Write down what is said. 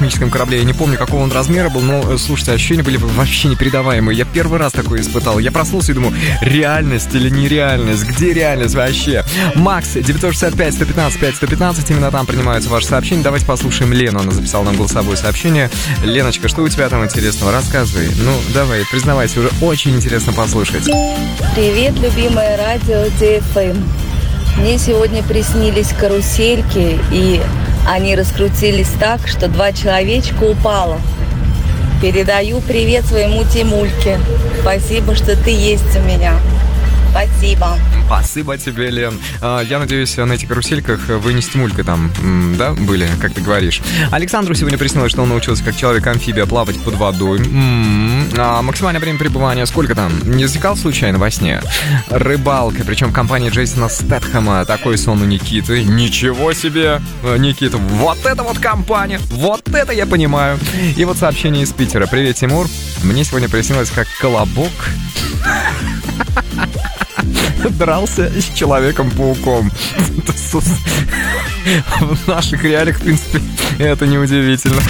космическом корабле. Я не помню, какого он размера был, но, слушайте, ощущения были вообще непередаваемые. Я первый раз такое испытал. Я проснулся и думаю, реальность или нереальность? Где реальность вообще? Макс, 965-115-5115, именно там принимаются ваши сообщения. Давайте послушаем Лену, она записала нам голосовое сообщение. Леночка, что у тебя там интересного? Рассказывай. Ну, давай, признавайся, уже очень интересно послушать. Привет, любимое радио DFM. Мне сегодня приснились карусельки, и они раскрутились так, что 2 человечка упало. Передаю привет своему Тимульке. Спасибо, что ты есть у меня. Спасибо. Спасибо тебе, Лен. Я надеюсь, на этих карусельках вы не с Тимулькой там, да, были, как ты говоришь. Александру сегодня приснилось, что он научился как человек-амфибия плавать под водой. А максимальное время пребывания сколько там? Не засекал случайно во сне? Рыбалка, причем в компании Джейсона Стэтхэма. Такой сон у Никиты. Ничего себе, Никита, вот это вот компания, вот это я понимаю. И вот сообщение из Питера. Привет, Тимур. Мне сегодня приснилось, как Колобок дрался с Человеком-пауком. В наших реалиях, в принципе, это неудивительно.